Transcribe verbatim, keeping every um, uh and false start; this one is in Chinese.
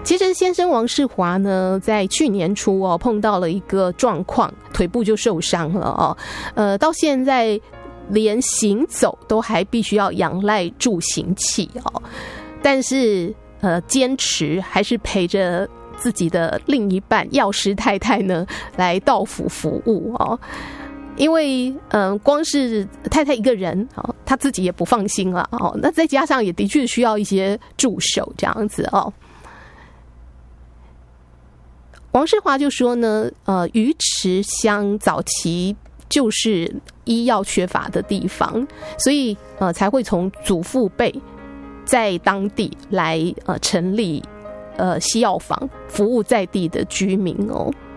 其实先生王世华呢，在去年初哦碰到了一个状况，腿部就受伤了哦，呃，到现在连行走都还必须要仰赖助行器哦，但是呃，坚持还是陪着自己的另一半药师太太呢来到府服务哦。因为嗯、呃，光是太太一个人哦，她自己也不放心了哦。那再加上也的确需要一些助手这样子哦。王世华就说呢，呃，鱼池乡早期就是医药缺乏的地方，所以呃才会从祖父辈在当地来呃成立呃西药房，服务在地的居民哦。